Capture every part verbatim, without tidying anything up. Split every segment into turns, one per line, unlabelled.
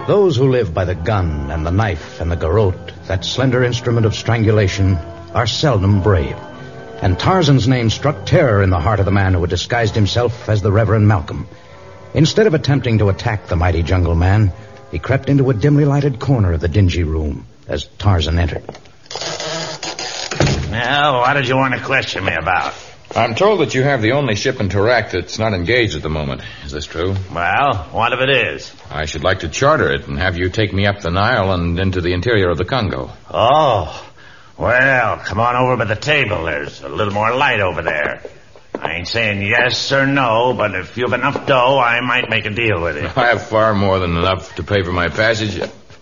Those who live by the gun and the knife and the garrote, that slender instrument of strangulation, are seldom brave. And Tarzan's name struck terror in the heart of the man who had disguised himself as the Reverend Malcolm. Instead of attempting to attack the mighty jungle man, he crept into a dimly lighted corner of the dingy room as Tarzan entered.
Now, what did you want to question me about?
I'm told that you have the only ship in Tarak that's not engaged at the moment. Is this true?
Well, what if it is?
I should like to charter it and have you take me up the Nile and into the interior of the Congo.
Oh, well, come on over by the table. There's a little more light over there. I ain't saying yes or no, but if you've enough dough, I might make a deal with you.
I have far more than enough to pay for my passage.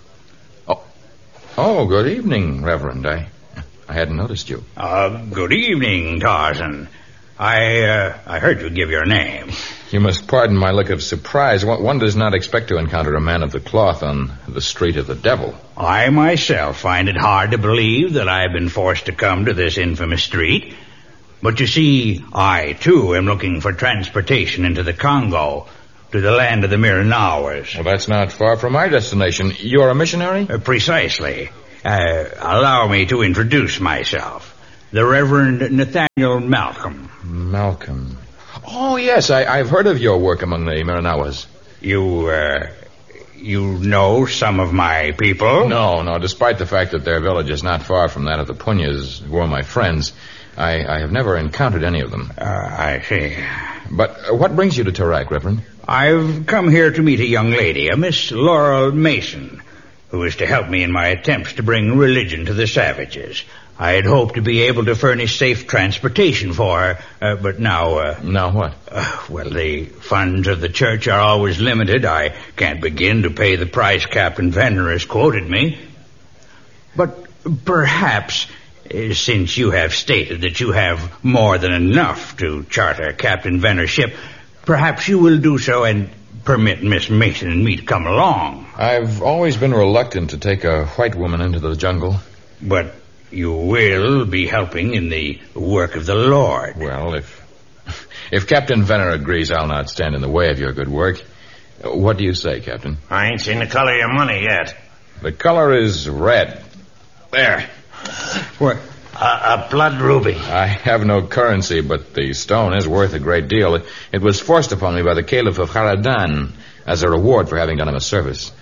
Oh, oh good evening, Reverend. I, I hadn't noticed you.
Uh, good evening, Tarzan. I, uh, I heard you give your name.
You must pardon my look of surprise. One, one does not expect to encounter a man of the cloth on the street of the devil.
I myself find it hard to believe that I've been forced to come to this infamous street. But you see, I, too, am looking for transportation into the Congo, to the land of the Miranawas.
Well, that's not far from my destination. You're a missionary?
Uh, precisely. Uh, allow me to introduce myself. The Reverend Nathaniel Malcolm.
Malcolm. Oh, yes, I, I've heard of your work among the Miranawas.
You, uh, you know some of my people?
No, no, despite the fact that their village is not far from that of the Punyas, who are my friends, I, I have never encountered any of them.
Uh, I see.
But uh, what brings you to Tarak, Reverend?
I've come here to meet a young lady, a Miss Laurel Mason, who is to help me in my attempts to bring religion to the savages. I had hoped to be able to furnish safe transportation for her, uh, but now... Uh,
now what?
Uh, well, the funds of the church are always limited. I can't begin to pay the price Captain Venner has quoted me. But perhaps, uh, since you have stated that you have more than enough to charter Captain Venner's ship, perhaps you will do so and permit Miss Mason and me to come along.
I've always been reluctant to take a white woman into the jungle.
But you will be helping in the work of the Lord.
Well, if if Captain Venner agrees, I'll not stand in the way of your good work. What do you say, Captain?
I ain't seen the color of your money yet.
The color is red. There.
What?
A, a blood ruby.
I have no currency, but the stone is worth a great deal. It, it was forced upon me by the Caliph of Haradan as a reward for having done him a service.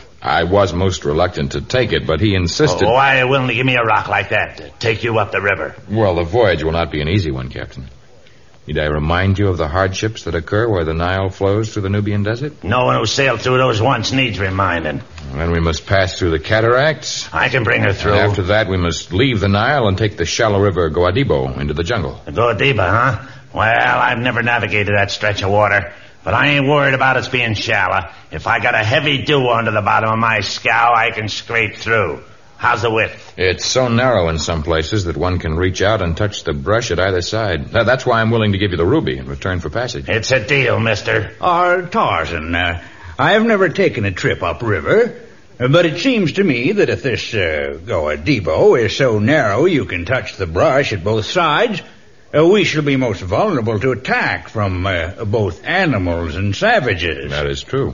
I was most reluctant to take it, but he insisted...
Oh, why are you willing to give me a rock like that to take you up the river?
Well, the voyage will not be an easy one, Captain. Need I remind you of the hardships that occur where the Nile flows through the Nubian desert?
No one who sailed through those once needs reminding.
Then we must pass through the cataracts.
I can bring her through.
And after that, we must leave the Nile and take the shallow river Goadibo into the jungle.
The Goadiba, huh? Well, I've never navigated that stretch of water. But I ain't worried about its being shallow. If I got a heavy dew under the bottom of my scow, I can scrape through. How's the width?
It's so narrow in some places that one can reach out and touch the brush at either side. That's why I'm willing to give you the ruby in return for passage.
It's a deal, mister.
Uh, Tarzan, uh, I have never taken a trip upriver, but it seems to me that if this uh, Goadibo is so narrow you can touch the brush at both sides... Uh, we shall be most vulnerable to attack from uh, both animals and savages.
That is true.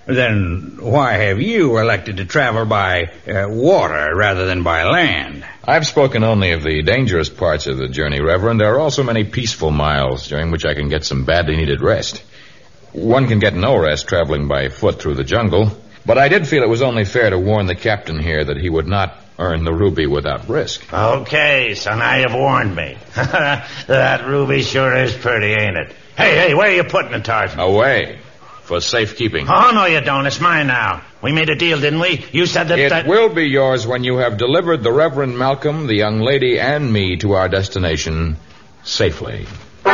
Then why have you elected to travel by uh, water rather than by land?
I've spoken only of the dangerous parts of the journey, Reverend. There are also many peaceful miles during which I can get some badly needed rest. One can get no rest traveling by foot through the jungle, but I did feel it was only fair to warn the captain here that he would not earn the ruby without risk.
Okay, so now you've warned me. That ruby sure is pretty, ain't it? Hey, hey, where are you putting it, Tarzan?
Away. For safekeeping.
Oh, no, you don't. It's mine now. We made a deal, didn't we? You said that...
It
that...
will be yours when you have delivered the Reverend Malcolm, the young lady, and me to our destination safely.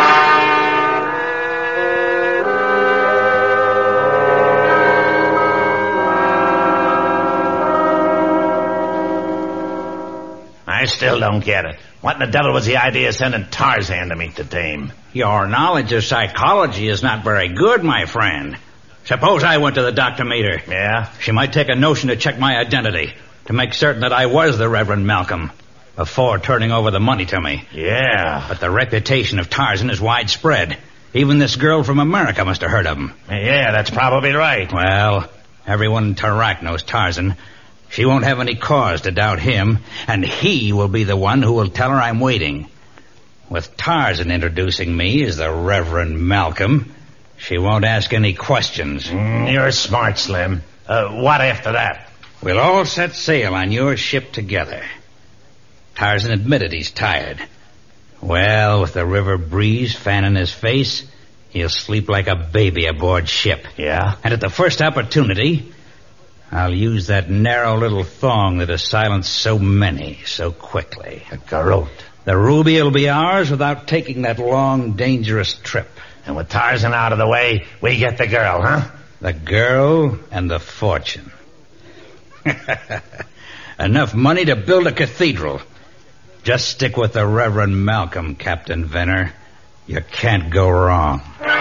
I still don't get it. What in the devil was the idea of sending Tarzan to meet the dame?
Your knowledge of psychology is not very good, my friend. Suppose I went to the doctor meter.
Yeah?
She might take a notion to check my identity, to make certain that I was the Reverend Malcolm, before turning over the money to me.
Yeah.
But the reputation of Tarzan is widespread. Even this girl from America must have heard of him.
Yeah, that's probably right.
Well, Everyone in Tarak knows Tarzan. She won't have any cause to doubt him, and he will be the one who will tell her I'm waiting. With Tarzan introducing me as the Reverend Malcolm, she won't ask any questions.
Mm, you're smart, Slim. Uh, what after that?
We'll all set sail on your ship together. Tarzan admitted he's tired. Well, with the river breeze fanning his face, he'll sleep like a baby aboard ship.
Yeah?
And at the first opportunity, I'll use that narrow little thong that has silenced so many so quickly.
A garrote.
The ruby will be ours without taking that long, dangerous trip.
And with Tarzan out of the way, we get the girl, huh?
The girl and the fortune. Enough money to build a cathedral. Just stick with the Reverend Malcolm, Captain Venner. You can't go wrong.